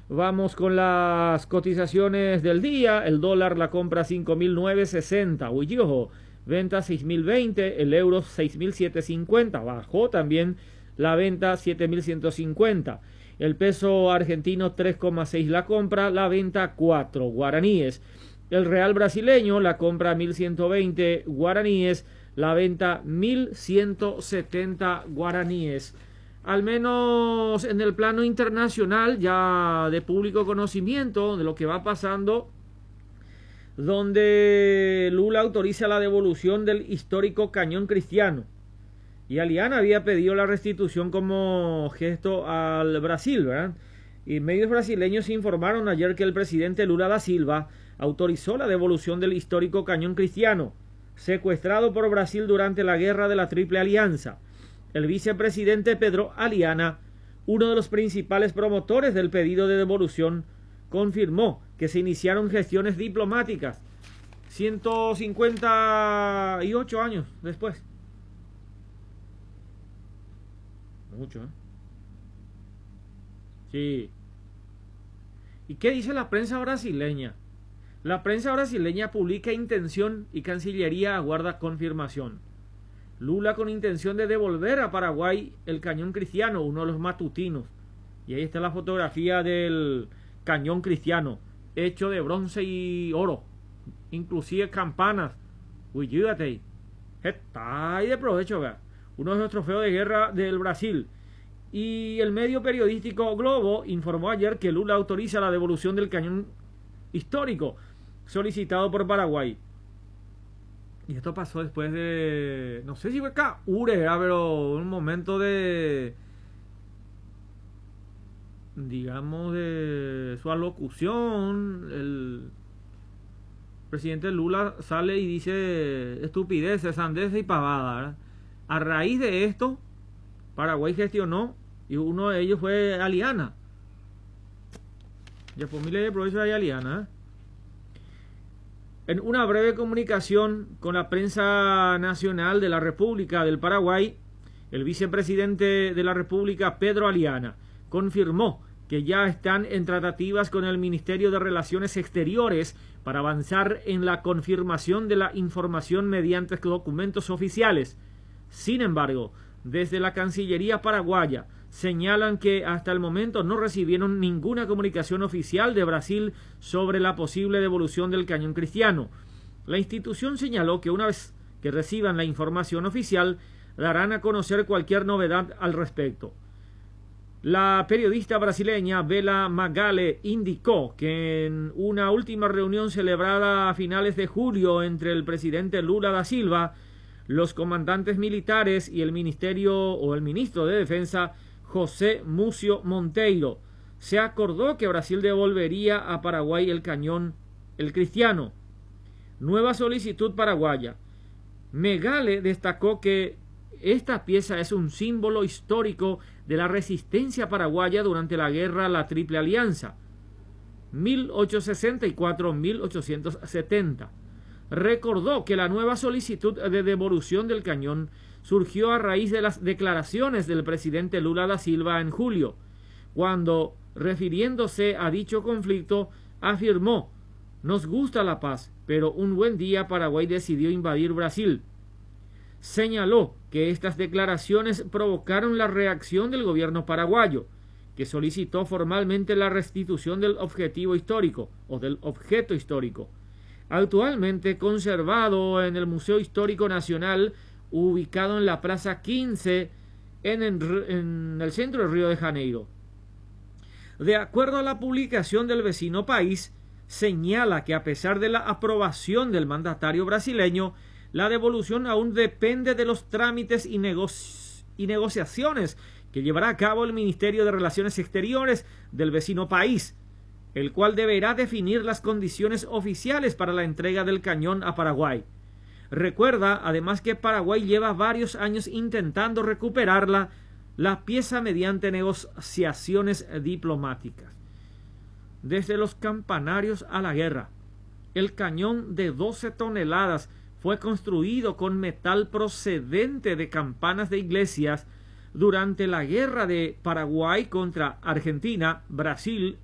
Vamos con las cotizaciones del día. El dólar la compra 5.960. Uy, ojo, venta 6.020. El euro 6.750. Bajó también la venta 7.150. El peso argentino 3,6 la compra, la venta 4 guaraníes. El real brasileño la compra 1.120 guaraníes, la venta 1.170 guaraníes. Al menos en el plano internacional, ya de público conocimiento de lo que va pasando, donde Lula autoriza la devolución del histórico cañón cristiano. Y Aliana había pedido la restitución como gesto al Brasil, ¿verdad? Y medios brasileños informaron ayer que el presidente Lula da Silva autorizó la devolución del histórico cañón cristiano, secuestrado por Brasil durante la guerra de la Triple Alianza. El vicepresidente Pedro Aliana, uno de los principales promotores del pedido de devolución, confirmó que se iniciaron gestiones diplomáticas 158 años después. Mucho, ¿eh? Sí. ¿Y qué dice la prensa brasileña? La prensa brasileña publica intención y Cancillería aguarda confirmación. Lula con intención de devolver a Paraguay el cañón cristiano, uno de los matutinos. Y ahí está la fotografía del cañón cristiano, hecho de bronce y oro. Inclusive campanas. Uy, ayúdate ahí. Está ahí de provecho, ¿verdad? Uno de los trofeos de guerra del Brasil. Y el medio periodístico Globo informó ayer que Lula autoriza la devolución del cañón histórico solicitado por Paraguay. Y esto pasó después de, no sé si fue Caure, pero un momento de, digamos, de su alocución. El presidente Lula sale y dice estupideces, sandeces y pavadas, ¿verdad? A raíz de esto, Paraguay gestionó, y uno de ellos fue Aliana. Ya por mí le aprovecho de Aliana, ¿eh? En una breve comunicación con la prensa nacional de la República del Paraguay, el vicepresidente de la República, Pedro Aliana, confirmó que ya están en tratativas con el Ministerio de Relaciones Exteriores para avanzar en la confirmación de la información mediante documentos oficiales. Sin embargo, desde la Cancillería paraguaya señalan que hasta el momento no recibieron ninguna comunicación oficial de Brasil sobre la posible devolución del cañón cristiano. La institución señaló que una vez que reciban la información oficial, darán a conocer cualquier novedad al respecto. La periodista brasileña Bela Magale indicó que en una última reunión celebrada a finales de julio entre el presidente Lula da Silva, los comandantes militares y el ministro de Defensa José Múcio Monteiro, se acordó que Brasil devolvería a Paraguay el cañón el cristiano. Nueva solicitud paraguaya. Megale destacó que esta pieza es un símbolo histórico de la resistencia paraguaya durante la guerra la Triple Alianza 1864-1870. Recordó que la nueva solicitud de devolución del cañón surgió a raíz de las declaraciones del presidente Lula da Silva en julio, cuando, refiriéndose a dicho conflicto, afirmó: "Nos gusta la paz, pero un buen día Paraguay decidió invadir Brasil". Señaló que estas declaraciones provocaron la reacción del gobierno paraguayo, que solicitó formalmente la restitución del objetivo histórico o del objeto histórico, actualmente conservado en el Museo Histórico Nacional, ubicado en la Plaza 15 en el centro de Río de Janeiro. De acuerdo a la publicación del vecino país, señala que a pesar de la aprobación del mandatario brasileño, la devolución aún depende de los trámites y negociaciones que llevará a cabo el Ministerio de Relaciones Exteriores del vecino país, el cual deberá definir las condiciones oficiales para la entrega del cañón a Paraguay. Recuerda además que Paraguay lleva varios años intentando recuperarla, la pieza mediante negociaciones diplomáticas. Desde los campanarios a la guerra, el cañón de 12 toneladas fue construido con metal procedente de campanas de iglesias durante la guerra de Paraguay contra Argentina, Brasil